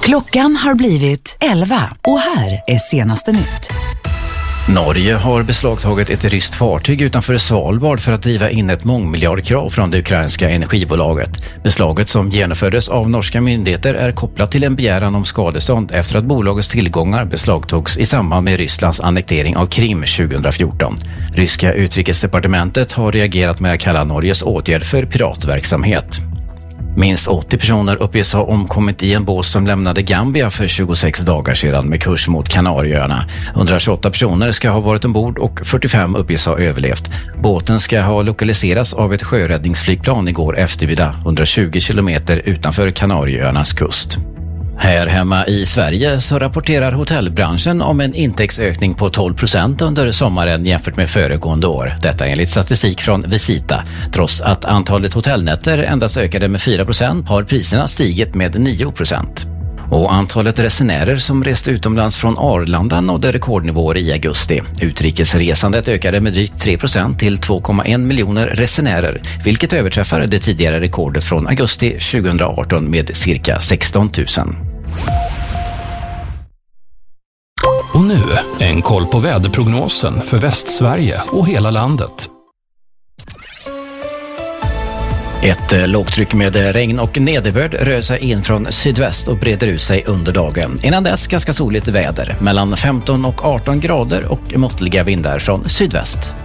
Klockan har blivit 11 och här är senaste nytt. Norge har beslagtagit ett ryskt fartyg utanför Svalbard för att driva in ett mångmiljardkrav från det ukrainska energibolaget. Beslaget som genomfördes av norska myndigheter är kopplat till en begäran om skadestånd efter att bolagets tillgångar beslagtogs i samband med Rysslands annektering av Krim 2014. Ryska utrikesdepartementet har reagerat med att kalla Norges åtgärd för piratverksamhet. Minst 80 personer uppges ha omkommit i en båt som lämnade Gambia för 26 dagar sedan med kurs mot Kanarieöarna. 128 personer ska ha varit ombord och 45 uppges ha överlevt. Båten ska ha lokaliserats av ett sjöräddningsflygplan igår eftermiddag 120 kilometer utanför Kanarieöarnas kust. Här hemma i Sverige så rapporterar hotellbranschen om en intäktsökning på 12% under sommaren jämfört med föregående år. Detta enligt statistik från Visita. Trots att antalet hotellnätter endast ökade med 4% har priserna stigit med 9%. Och antalet resenärer som reste utomlands från Arlanda nådde rekordnivåer i augusti. Utrikesresandet ökade med drygt 3% till 2,1 miljoner resenärer, vilket överträffar det tidigare rekordet från augusti 2018 med cirka 16 000. Och nu en koll på väderprognosen för Västsverige och hela landet. Ett lågtryck med regn och nederbörd rör sig in från sydväst och breder ut sig under dagen. Innan dess ganska soligt väder, mellan 15 och 18 grader och måttliga vindar från sydväst.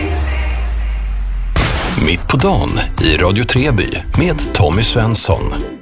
Mitt på dagen i Radio Treby med Tommy Svensson.